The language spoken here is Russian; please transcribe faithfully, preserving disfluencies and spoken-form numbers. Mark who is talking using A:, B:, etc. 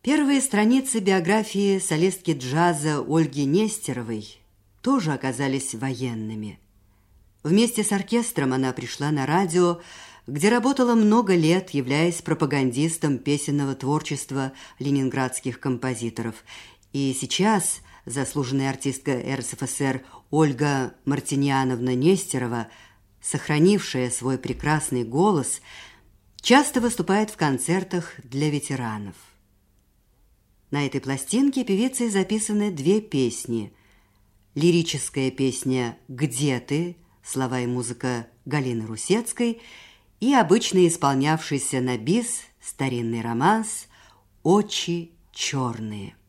A: Первые страницы биографии солистки джаза Ольги Нестеровой тоже оказались военными. Вместе с оркестром она пришла на радио, где работала много лет, являясь пропагандистом песенного творчества ленинградских композиторов. И сейчас заслуженная артистка эр эс эф эс эр Ольга Мартиньяновна Нестерова, сохранившая свой прекрасный голос, часто выступает в концертах для ветеранов. На этой пластинке певицей записаны две песни. Лирическая песня «Где ты?», слова и музыка Галины Русецкой, и обычно исполнявшийся на бис старинный романс «Очи черные».